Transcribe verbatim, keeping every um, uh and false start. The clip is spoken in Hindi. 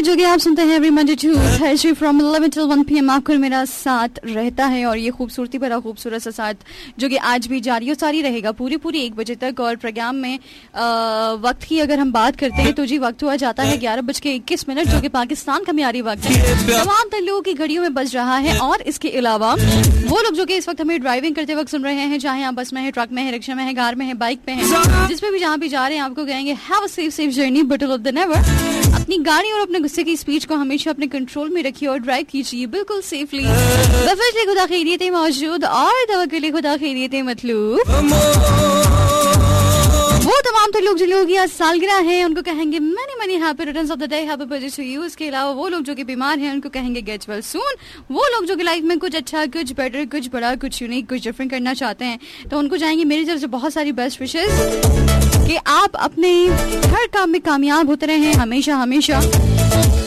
जो कि आप सुनते हैं every Monday to Thursday from eleven till one P M आपको मेरा साथ रहता है और ये खूबसूरती भरा खूबसूरत सा साथ जो कि आज भी जारी और सारी रहेगा पूरी पूरी एक बजे तक। और प्रोग्राम में आ, वक्त की अगर हम बात करते हैं तो जी वक्त हुआ जाता है ग्यारह बज के इक्कीस मिनट जो कि पाकिस्तान का म्यारी वक्त है, तमाम लोगों की घड़ियों में बज रहा है। और इसके अलावा वो लोग जो कि इस वक्त हमें ड्राइविंग करते वक्त सुन रहे हैं, चाहे आप बस में है, ट्रक में है, रिक्शा में है, कार में है, बाइक पे है, जिसमें भी जहाँ भी जा रहे हैं आपको कहेंगे have a safe safe journey but of the never. अपनी गाड़ी और अपने गुस्से की स्पीच को हमेशा अपने कंट्रोल में रखिए और ड्राइव कीजिए बिल्कुल सेफली। बफर खुदा खैरियतें मौजूद और तवक्कुल खुदा खैरियतें मतलूब। वो तमाम तो लोग जिन लोगों की आज सालगिरह है उनको कहेंगे money money happy returns of the day, happy birthday to you. इसके अलावा वो लोग जो कि बीमार हैं उनको कहेंगे गेट वेल सून। वो लोग जो कि लाइफ में कुछ अच्छा, कुछ बेटर, कुछ बड़ा, कुछ यूनिक, कुछ डिफरेंट करना चाहते हैं तो उनको जाएंगे मेरी तरफ से बहुत सारी बेस्ट विशेस कि आप अपने हर काम में कामयाब होते रहें हमेशा हमेशा।